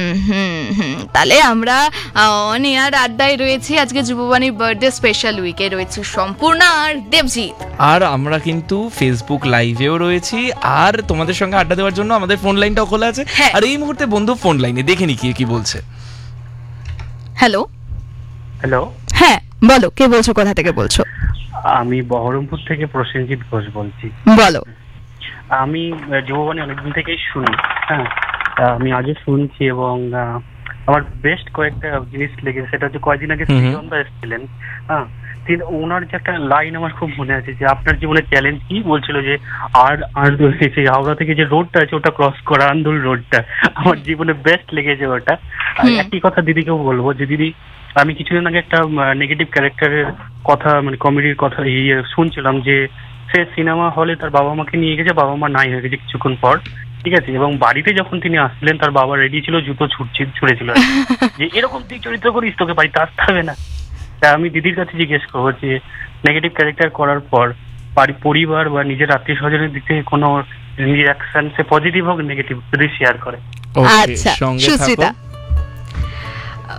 তাহলে আমরা on air আড্ডায় রয়েছি, আজকে যুববাণীর বার্থডে স্পেশাল উইকে রয়েছে সম্পূর্ণা আর দেবজিৎ, আর আমরা কিন্তু ফেসবুক লাইভেও রয়েছি, আর তোমাদের সঙ্গে আড্ডা দেওয়ার জন্য আমাদের ফোন লাইনটাও খোলা আছে। আর এই মুহূর্তে বন্ধু ফোন লাইনে, দেখে নি কি বলছে। হ্যালো হ্যালো, হ্যাঁ বলো, কে বলছো, কোথা থেকে বলছো? আমি বহরমপুর থেকে প্রসেনজিৎ ঘোষ বলছি। বলো। আমি যুববাণী অনেকদিন থেকেই শুনি, হ্যাঁ আমি আজও শুনছি, এবং আমার বেস্ট কয়েকটা জিনিস লেগেছে। সেটা হচ্ছে কয়েকদিন আগে শ্রীজন্দা এসেছিলেন, হ্যাঁ ওনার যে একটা লাইন আমার খুব মনে আছে, যে আপনার জীবনের চ্যালেঞ্জ কি বলছিল, যে আর সেই হাওড়া থেকে যে রোডটা আছে ওটা ক্রস করা, আন্দুল রোডটা। আমার জীবনে বেস্ট লেগেছে ওটা। আর একই কথা দিদিকেও বলবো, যে দিদি আমি কিছুদিন আগে একটা নেগেটিভ ক্যারেক্টারের কথা, মানে কমেডির কথা শুনছিলাম, যে সে সিনেমা হলে তার বাবা মাকে নিয়ে গেছে, বাবা মা নাই হয়ে গেছে কিছুক্ষণ পর, ঠিক আছে, এবং বাড়িতে যখন তিনি আসলেন তার বাবা রেডি ছিল, জুতো ছুঁড়েছিল, যে এরকম তুই চরিত্র করিস, তোকে বাড়িতে আসতে হবে না। তা আমি দিদির কাছে জিজ্ঞেস করবো, যে নেগেটিভ ক্যারেক্টার করার পর পরিবার বা নিজের আত্মীয় স্বজনের দিক থেকে কোনো রিয়াকশন, সে পজিটিভ হোক নেগেটিভ, যদি শেয়ার করে। আচ্ছা, সঙ্গে সুস্মিতা। থাকো।